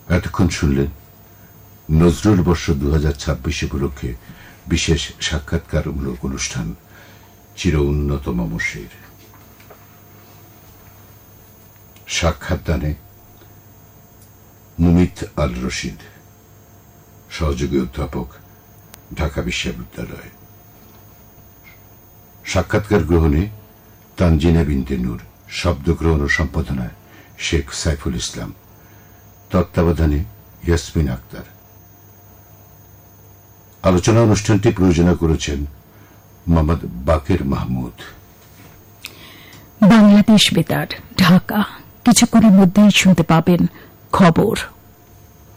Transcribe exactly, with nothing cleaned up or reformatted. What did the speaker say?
এতক্ষণ শুনলেন নজরুল বর্ষ দু হাজার ছাব্বিশ উপলক্ষে বিশেষ সাক্ষাৎকারমূলক অনুষ্ঠান চির উন্নত মমশির। সাক্ষাৎ দানে মুমিত আল রশিদ, সহযোগী অধ্যাপক, ঢাকা বিশ্ববিদ্যালয়। সাক্ষাৎকার গ্রহণে তানজিনা বিনতে নূর, শব্দগ্রহণ ও সম্পাদনায় শেখ সাইফুল ইসলাম, তত্ত্বাবধানে ইয়াসমিন আক্তার। আলোচনা অনুষ্ঠানটি প্রযোজনা করেছেন মোহাম্মদ বাকের মাহমুদ। বাংলাদেশ বেতার, ঢাকা। কিছুক্ষণের মধ্যেই শুনতে পাবেন খবর।